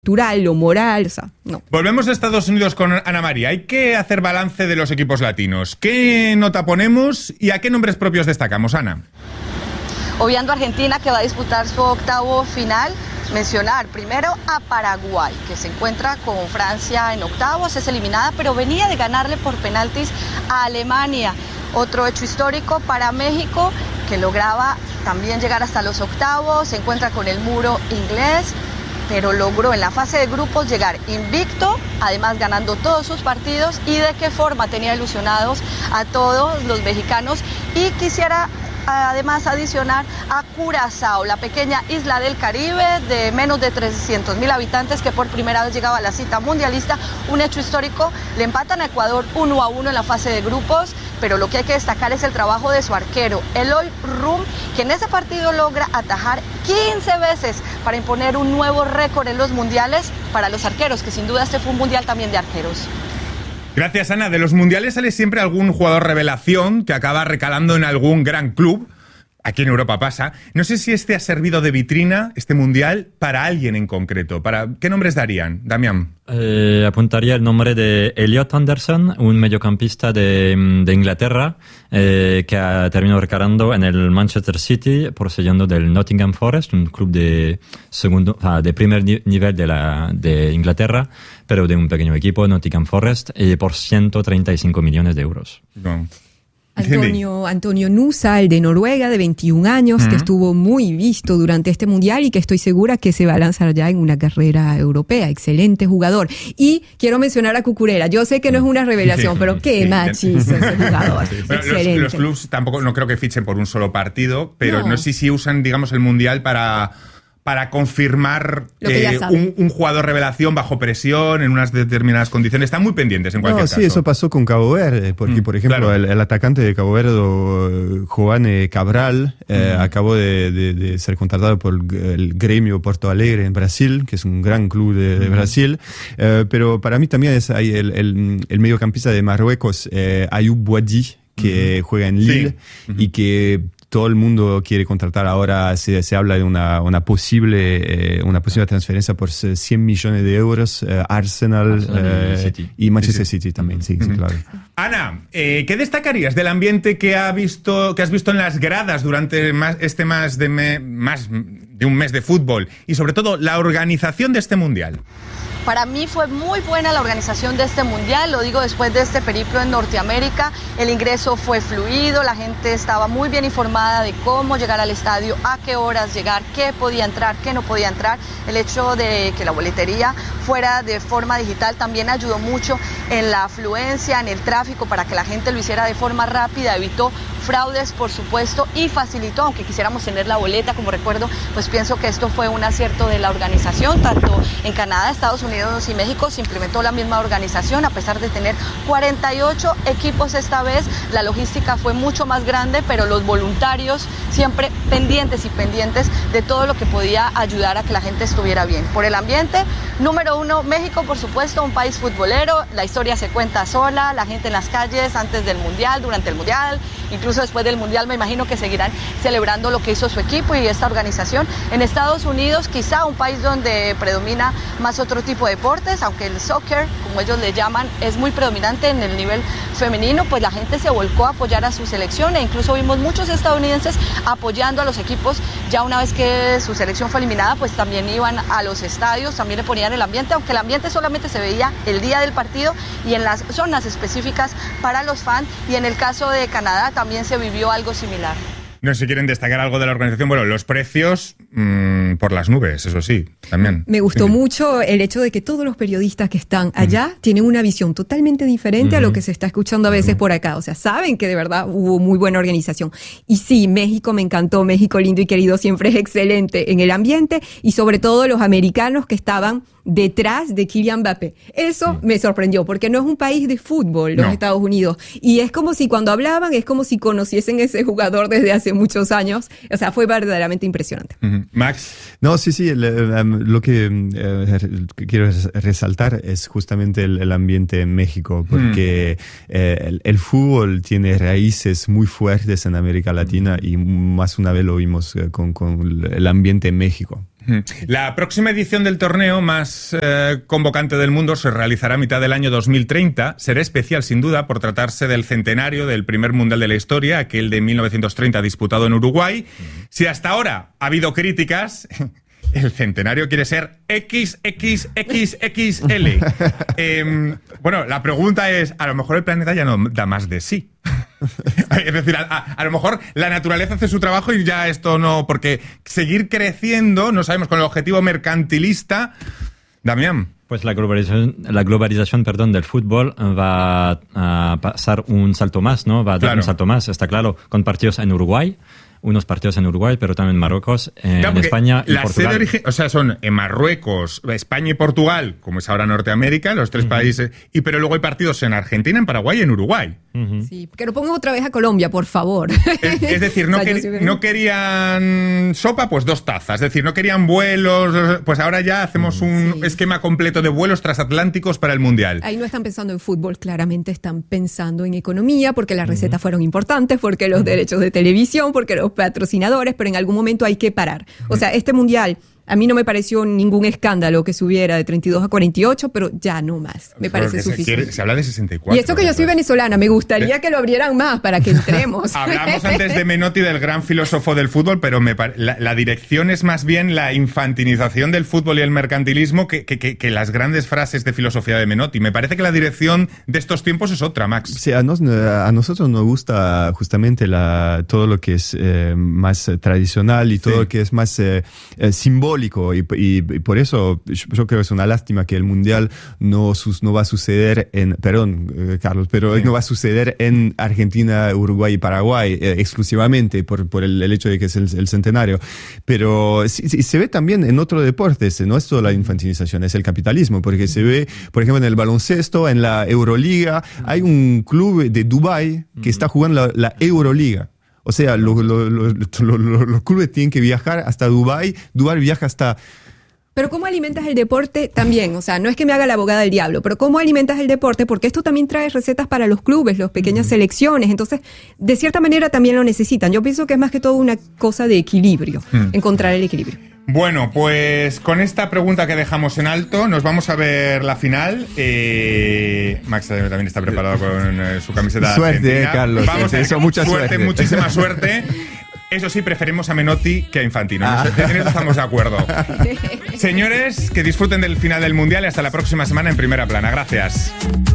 cultural, lo moral, o sea, no. Volvemos a Estados Unidos con Ana María. Hay que hacer balance de los equipos latinos. ¿Qué nota ponemos y a qué nombres propios destacamos, Ana? Obviando a Argentina, que va a disputar su octavo final, mencionar primero a Paraguay, que se encuentra con Francia en octavos, es eliminada, pero venía de ganarle por penaltis a Alemania. Otro hecho histórico para México, que lograba también llegar hasta los octavos, se encuentra con el muro inglés, pero logró en la fase de grupos llegar invicto, además ganando todos sus partidos, y de qué forma tenía ilusionados a todos los mexicanos. Y quisiera además adicionar a Curazao, la pequeña isla del Caribe de menos de 300,000 habitantes, que por primera vez llegaba a la cita mundialista. Un hecho histórico, le empatan a Ecuador 1-1 en la fase de grupos, pero lo que hay que destacar es el trabajo de su arquero, Eloy Rum, que en ese partido logra atajar 15 veces para imponer un nuevo récord en los mundiales para los arqueros, que sin duda este fue un mundial también de arqueros. Gracias, Ana. De los mundiales sale siempre algún jugador revelación que acaba recalando en algún gran club. Aquí en Europa pasa. No sé si este ha servido de vitrina, este mundial, para alguien en concreto. ¿Qué nombres darían, Damián? Apuntaría el nombre de Elliot Anderson, un mediocampista de Inglaterra, que ha terminado recalando en el Manchester City, procediendo del Nottingham Forest, un club de primer nivel de Inglaterra, pero de un pequeño equipo, Nottingham Forest, por 135 millones de euros. No. Antonio Nusa, el de Noruega, de 21 años, que estuvo muy visto durante este mundial y que estoy segura que se va a lanzar ya en una carrera europea. Excelente jugador. Y quiero mencionar a Cucurella. Yo sé que no es una revelación, pero qué machizo ese jugador. Bueno, excelente. Los clubs tampoco, no creo que fichen por un solo partido, pero no sé si usan, digamos, el mundial para confirmar un jugador revelación bajo presión en unas determinadas condiciones. Están muy pendientes en cualquier caso. Sí, eso pasó con Cabo Verde, porque por ejemplo claro, el atacante de Cabo Verde, Joane Cabral, acabó de ser contratado por el Grêmio Porto Alegre en Brasil, que es un gran club de Brasil, pero para mí también es ahí el mediocampista de Marruecos, Ayoub Boadi, que juega en Lille y que todo el mundo quiere contratar ahora. Se habla de una posible transferencia por 100 millones de euros. Arsenal y Manchester City también, sí, claro. Ana, ¿qué destacarías del ambiente que has visto en las gradas durante más de un mes de fútbol y sobre todo la organización de este mundial? Para mí fue muy buena la organización de este mundial, lo digo después de este periplo en Norteamérica. El ingreso fue fluido, la gente estaba muy bien informada de cómo llegar al estadio, a qué horas llegar, qué podía entrar, qué no podía entrar. El hecho de que la boletería fuera de forma digital también ayudó mucho en la afluencia, en el tráfico, para que la gente lo hiciera de forma rápida, evitó fraudes, por supuesto, y facilitó, aunque quisiéramos tener la boleta, como recuerdo, pues pienso que esto fue un acierto de la organización. Tanto en Canadá, Estados Unidos y México se implementó la misma organización, a pesar de tener 48 equipos esta vez. La logística fue mucho más grande, pero los voluntarios siempre pendientes de todo lo que podía ayudar a que la gente estuviera bien. Por el ambiente, número uno, México, por supuesto, un país futbolero. La historia se cuenta sola, la gente en las calles antes del mundial, durante el mundial, incluso después del mundial me imagino que seguirán celebrando lo que hizo su equipo y esta organización. En Estados Unidos, quizá un país donde predomina más otro tipo de deportes, aunque el soccer, como ellos le llaman, es muy predominante en el nivel femenino, pues la gente se volcó a apoyar a su selección e incluso vimos muchos estadounidenses apoyando a los equipos. Ya una vez que su selección fue eliminada, pues también iban a los estadios, también le ponían el ambiente, aunque el ambiente solamente se veía el día del partido y en las zonas específicas para los fans, y en el caso de Canadá también se vivió algo similar. No sé si quieren destacar algo de la organización. Bueno, los precios por las nubes, eso sí, también. Me gustó mucho el hecho de que todos los periodistas que están allá tienen una visión totalmente diferente a lo que se está escuchando a veces por acá. O sea, saben que de verdad hubo muy buena organización. Y sí, México me encantó. México lindo y querido siempre es excelente en el ambiente, y sobre todo los americanos que estaban detrás de Kylian Mbappé. Eso me sorprendió, porque no es un país de fútbol los Estados Unidos, y es como si cuando hablaban es como si conociesen ese jugador desde hace muchos años. O sea, fue verdaderamente impresionante. Max. No, sí, lo que quiero resaltar es justamente el ambiente en México, porque el fútbol tiene raíces muy fuertes en América Latina, y más una vez lo vimos con el ambiente en México. La próxima edición del torneo más convocante del mundo se realizará a mitad del año 2030. Será especial, sin duda, por tratarse del centenario del primer mundial de la historia, aquel de 1930 disputado en Uruguay. Si hasta ahora ha habido críticas, el centenario quiere ser XXXXL. Bueno, la pregunta es, a lo mejor el planeta ya no da más de sí. Es decir, a lo mejor la naturaleza hace su trabajo y ya esto no, porque seguir creciendo, no sabemos, con el objetivo mercantilista. Damián. Pues la globalización, del fútbol va a pasar un salto más, ¿no? Va a dar un salto más, está claro, con partidos en Uruguay. Unos partidos en Uruguay, pero también en Marruecos, en España y Portugal. O sea, son en Marruecos, España y Portugal, como es ahora Norteamérica, los tres países. Pero luego hay partidos en Argentina, en Paraguay y en Uruguay. Sí, que lo pongan otra vez a Colombia, por favor. Es decir, no querían sopa, pues 2 tazas. Es decir, no querían vuelos, pues ahora ya hacemos un esquema completo de vuelos transatlánticos para el Mundial. Ahí no están pensando en fútbol, claramente están pensando en economía, porque las recetas fueron importantes, porque los derechos de televisión, porque los patrocinadores, pero en algún momento hay que parar. O sea, este Mundial, a mí no me pareció ningún escándalo que subiera de 32 a 48, pero ya no más. Me parece suficiente. Se habla de 64. Y esto que yo soy venezolana, me gustaría que lo abrieran más para que entremos. Hablamos antes de Menotti, del gran filósofo del fútbol, pero la dirección es más bien la infantilización del fútbol y el mercantilismo que las grandes frases de filosofía de Menotti. Me parece que la dirección de estos tiempos es otra, Max. Sí, a nosotros nos gusta justamente todo lo que es más tradicional y todo lo que es más simbólico. Y por eso yo creo que es una lástima que el Mundial no va a suceder perdón, Carlos, pero no va a suceder en Argentina, Uruguay y Paraguay exclusivamente por el hecho de que es el centenario. Pero sí, se ve también en otros deportes, no es solo la infantilización, es el capitalismo, porque se ve, por ejemplo, en el baloncesto, en la Euroliga, hay un club de Dubái que está jugando la Euroliga. O sea, los clubes tienen que viajar hasta Dubái viaja hasta... Pero ¿cómo alimentas el deporte también? O sea, no es que me haga la abogada del diablo, pero ¿cómo alimentas el deporte? Porque esto también trae recetas para los clubes, las pequeñas selecciones. Entonces, de cierta manera también lo necesitan. Yo pienso que es más que todo una cosa de equilibrio, encontrar el equilibrio. Bueno, pues con esta pregunta que dejamos en alto, nos vamos a ver la final. Max también está preparado con su camiseta. Suerte, Carlos. Vamos a mucha suerte, muchísima suerte. Eso sí, preferimos a Menotti que a Infantino. En eso estamos de acuerdo. Señores, que disfruten del final del Mundial y hasta la próxima semana en Primera Plana. Gracias.